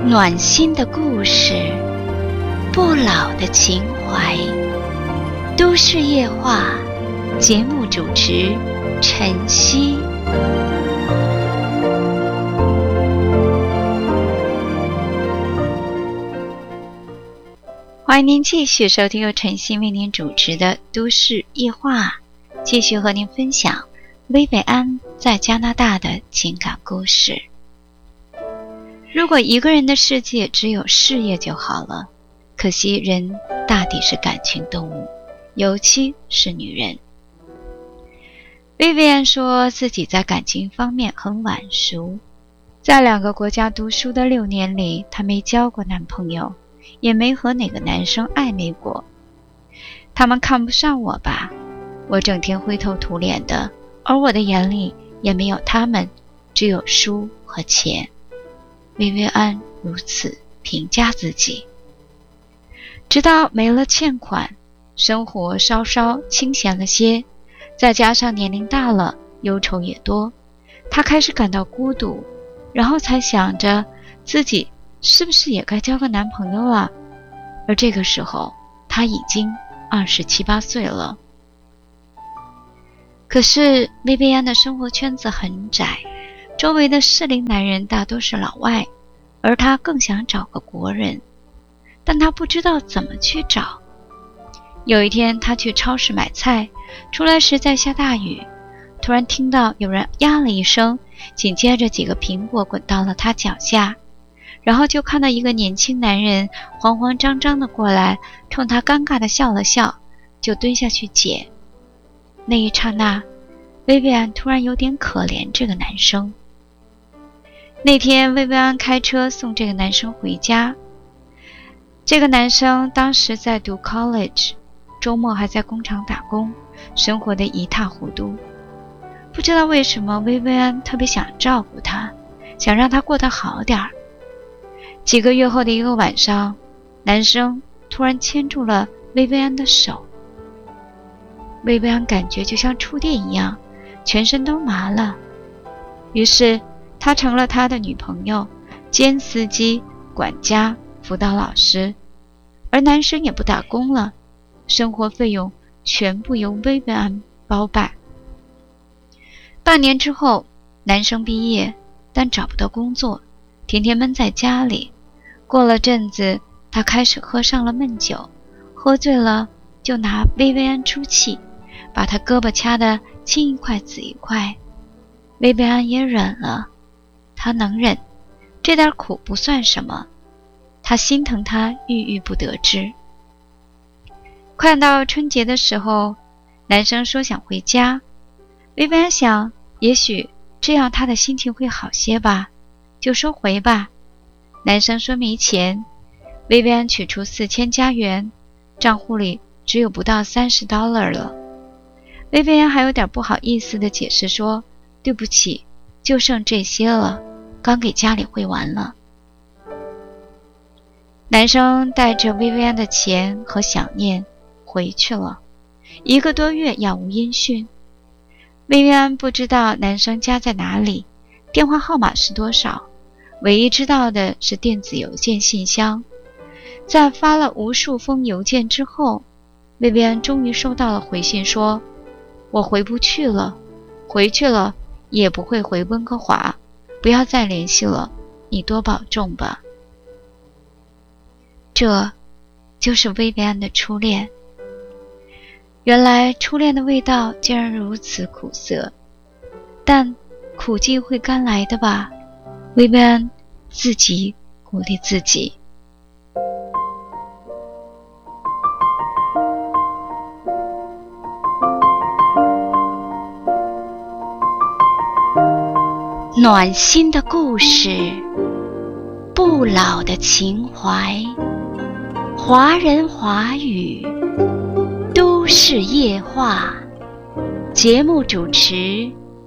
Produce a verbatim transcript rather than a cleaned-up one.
暖心的故事，不老的情怀。都市夜话，节目主持晨曦。欢迎您继续收听由晨曦为您主持的都市夜话，继续和您分享薇薇安在加拿大的情感故事。如果一个人的世界只有事业就好了，可惜人大抵是感情动物，尤其是女人。薇薇安说自己在感情方面很晚熟，在两个国家读书的六年里，她没交过男朋友，也没和哪个男生暧昧过。他们看不上我吧，我整天灰头土脸的，而我的眼里也没有他们，只有书和钱。薇薇安如此评价自己。直到没了欠款，生活稍稍清闲了些，再加上年龄大了，忧愁也多，她开始感到孤独，然后才想着自己是不是也该交个男朋友了。而这个时候她已经二十七八岁了。可是薇薇安的生活圈子很窄，周围的适龄男人大多是老外，而她更想找个国人，但她不知道怎么去找。有一天她去超市买菜，出来时在下大雨，突然听到有人呀了一声，紧接着几个苹果滚到了她脚下，然后就看到一个年轻男人慌慌张张地过来，冲她尴尬地笑了笑，就蹲下去捡。那一刹那，薇薇安突然有点可怜这个男生。那天薇薇安开车送这个男生回家，这个男生当时在读 college， 周末还在工厂打工，生活得一塌糊涂。不知道为什么薇薇安特别想照顾他，想让他过得好点儿。几个月后的一个晚上，男生突然牵住了薇薇安的手，薇薇安感觉就像触电一样，全身都麻了。于是他成了他的女朋友，兼司机、管家、辅导老师，而男生也不打工了，生活费用全部由薇薇安包办。半年之后，男生毕业，但找不到工作，天天闷在家里。过了阵子，他开始喝上了闷酒，喝醉了就拿薇薇安出气，把他胳膊掐得青一块紫一块。薇薇安也忍了，他能忍，这点苦不算什么，他心疼他郁郁不得志。快到春节的时候，男生说想回家，薇薇安想也许这样他的心情会好些吧，就说回吧。男生说没钱，薇薇安取出四千加元，账户里只有不到三十 dollar 了。薇薇安还有点不好意思地解释说，对不起，就剩这些了，刚给家里汇完了。男生带着薇薇安的钱和想念回去了，一个多月杳无音讯。薇薇安不知道男生家在哪里，电话号码是多少，唯一知道的是电子邮件信箱。在发了无数封邮件之后，薇薇安终于收到了回信，说我回不去了，回去了也不会回温哥华，不要再联系了，你多保重吧。这就是薇薇安的初恋。原来初恋的味道竟然如此苦涩，但苦尽会甘来的吧，薇薇安自己鼓励自己。暖心的故事，不老的情怀，华人华语，都市夜话，节目主持